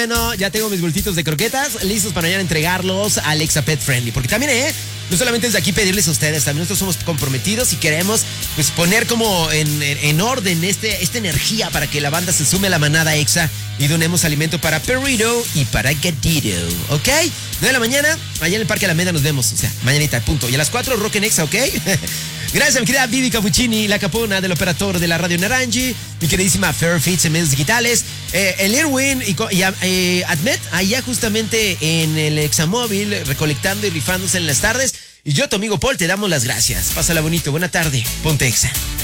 bueno, ya tengo mis bolsitos de croquetas listos para mañana entregarlos a Alexa Pet Friendly. Porque también, no solamente desde aquí pedirles a ustedes, también nosotros somos comprometidos y queremos pues poner como en orden esta energía para que la banda se sume a la manada Exa y donemos alimento para Perrito y para Gatito, ¿ok? 9 de la mañana, allá en el Parque Alameda nos vemos, o sea, mañanita, punto. Y a las 4, Rock en Exa, ¿ok? Gracias a mi querida Vivi Cappuccini, la capona del operador de la Radio Naranji, mi queridísima Fair Fits en medios digitales, el Irwin y Admet, allá justamente en el Examóvil, recolectando y rifándose en las tardes. Y yo, tu amigo Paul, te damos las gracias. Pásala bonito, buena tarde, ponte Exa.